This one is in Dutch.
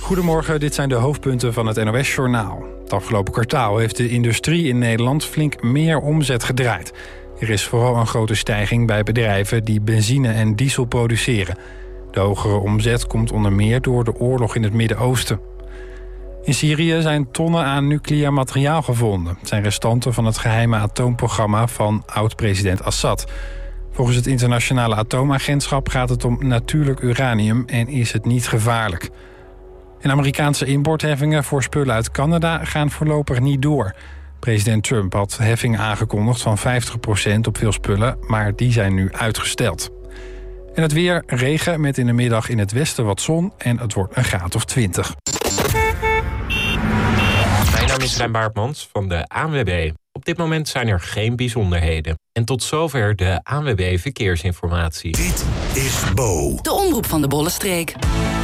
Goedemorgen, dit zijn de hoofdpunten van het NOS-journaal. Het afgelopen kwartaal heeft de industrie in Nederland flink meer omzet gedraaid. Er is vooral een grote stijging bij bedrijven die benzine en diesel produceren. De hogere omzet komt onder meer door de oorlog in het Midden-Oosten. In Syrië zijn tonnen aan nucleair materiaal gevonden. Het zijn restanten van het geheime atoomprogramma van oud-president Assad. Volgens het internationale atoomagentschap gaat het om natuurlijk uranium en is het niet gevaarlijk. En Amerikaanse importheffingen voor spullen uit Canada gaan voorlopig niet door. President Trump had heffingen aangekondigd van 50% op veel spullen, maar die zijn nu uitgesteld. En het weer, regen met in de middag in het westen wat zon en het wordt een graad of 20. Mijn naam is Rijn Baartmans van de ANWB. Op dit moment zijn er geen bijzonderheden. En tot zover de ANWB Verkeersinformatie. Dit is Bo. De omroep van de Bollenstreek.